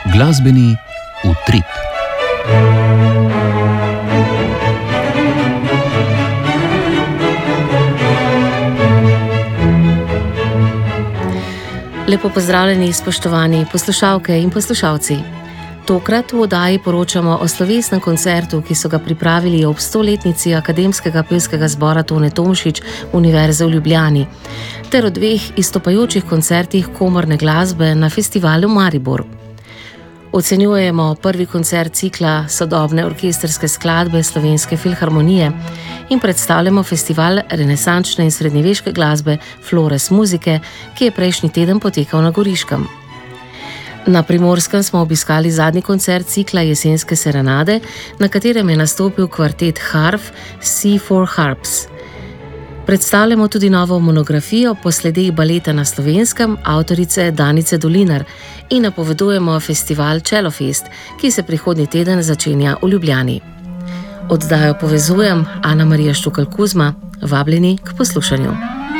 Glasbeni utrip. Lepo pozdravljeni, spoštovani poslušalke in poslušalci. Tokrat v oddaji poročamo o slovesnem koncertu, ki so ga pripravili ob 100-letnici Akademskega pevskega zbora Tone Tomšič Univerze v Ljubljani, ter o 2 izstopajočih koncertih komorne glasbe na festivalu Maribor. Ocenjujemo prvi koncert cikla sodobne orkestrske skladbe Slovenske filharmonije in predstavljamo festival renesančne in srednjeveške glasbe Flores Muzike, ki je prejšnji teden potekal na Goriškem. Na Primorskem smo obiskali zadnji koncert cikla Jesenske serenade, na katerem je nastopil kvartet harf C4 Harps. Predstavljamo tudi novo monografijo po sledeh baleta na Slovenskem avtorice Danice Dolinar in napovedujemo festival Čelofest, ki se prihodnji teden začenja v Ljubljani. Oddajo povezujem Ana Marija Štukal-Kuzma, vabljeni k poslušanju.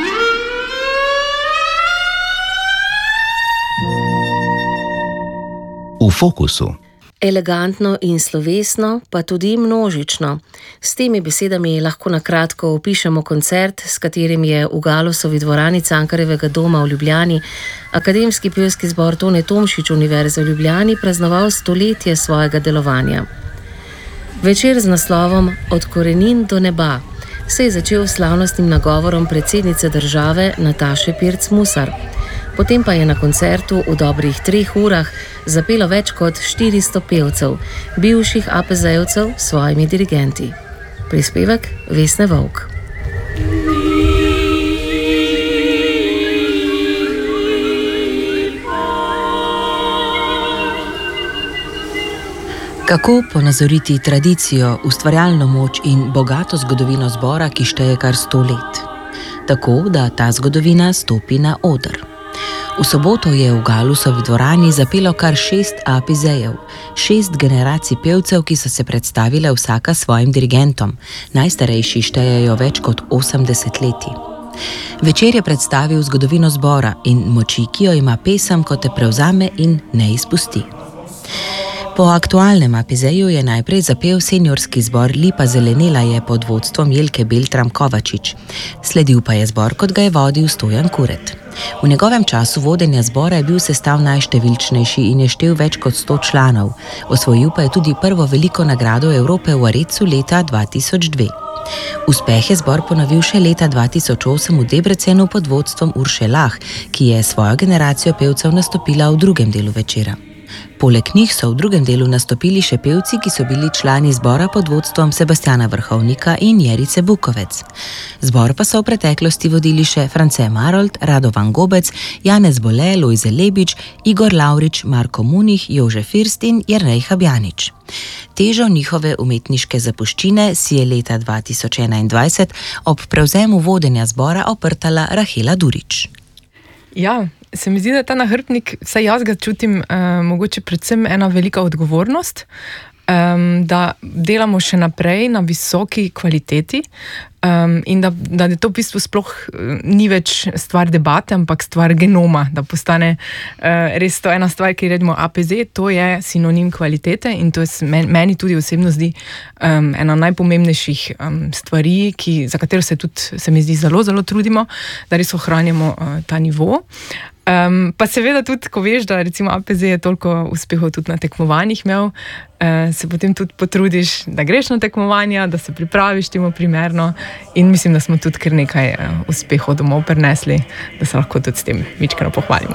V fokusu. Elegantno in slovesno, pa tudi množično. S temi besedami lahko na kratko opišemo koncert, s katerim je v Galusovi dvorani Cankarjevega doma v Ljubljani Akademski pevski zbor Tone Tomšič Univerze v Ljubljani praznoval stoletje svojega delovanja. Večer z naslovom Od korenin do neba se je začel s slavnostnim nagovorom predsednice države Nataše Pirc Musar. Potem pa je na koncertu v dobrih 3 urah zapelo več kot 400 pevcev, bivših APZ-jevcev s svojimi dirigenti. Prispevek Vesne Vovk. Kako ponazoriti tradicijo, ustvarjalno moč in bogato zgodovino zbora, ki šteje kar 100 let? Tako, da ta zgodovina stopi na oder. V soboto je v Galusovi dvorani zapelo kar 6 APZ-jev, 6 generacij pevcev, ki so se predstavile vsaka svojim dirigentom. Najstarejši štejejo več kot 80 leti. Večer je predstavil zgodovino zbora in moči, ki jo ima pesem, ko te prevzame in ne izpusti. Po aktualnem APZ-ju je najprej zapel seniorski zbor Lipa zelenela je pod vodstvom Jelke Beltram Kovačič. Sledil pa je zbor, kot ga je vodil Stojan Kuret. V njegovem času vodenja zbora je bil sestav najštevilčnejši in je štel več kot 100 članov. Osvojil pa je tudi prvo veliko nagrado Evrope v Arecu leta 2002. Uspeh je zbor ponovil še leta 2008 v Debrecenu pod vodstvom Urše Lah, ki je svojo generacijo pevcev nastopila v drugem delu večera. Poleg njih so v drugem delu nastopili še pevci, ki so bili člani zbora pod vodstvom Sebastiana Vrhovnika in Jerice Bukovec. Zbor pa so v preteklosti vodili še France Marolt, Radovan Gobec, Janez Bole, Lojze Lebič, Igor Lavrič, Marko Munih, Jože First in Jernej Habjanič. Težo njihove umetniške zapuščine si je leta 2021 ob prevzemu vodenja zbora oprtala Rahela Durič. Ja, se mi zdi, da ta nahrbtnik, vsaj jaz ga čutim, mogoče predvsem ena velika odgovornost, da delamo še naprej na visoki kvaliteti in da je to v bistvu sploh ni več stvar debate, ampak stvar genoma, da postane res to ena stvar, ki rečemo APZ, to je sinonim kvalitete in to je meni tudi osebno zdi ena najpomembnejših stvari, za katero se mi zdi zelo, zelo trudimo, da res ohranjamo ta nivo. Pa seveda tudi, ko veš, da recimo APZ je toliko uspehov tudi na tekmovanjih imel, se potem tudi potrudiš, da greš na tekmovanja, da se pripraviš temu primerno in mislim, da smo tudi kar nekaj uspehov domov prinesli, da se lahko tudi s tem mičkeno pohvalimo.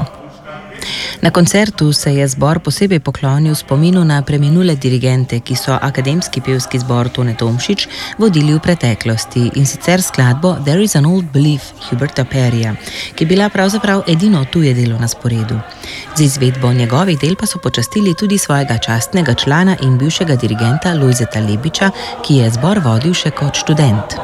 Na koncertu se je zbor posebej poklonil spominu na preminule dirigente, ki so Akademski pevski zbor Tone Tomšič vodili v preteklosti, in sicer skladbo There is an old belief Huberta Perryja, ki je bila pravzaprav edino tuje delo na sporedu. Z izvedbo njegovih del pa so počastili tudi svojega častnega člana in bivšega dirigenta Lojzeta Lebiča, ki je zbor vodil še kot študent.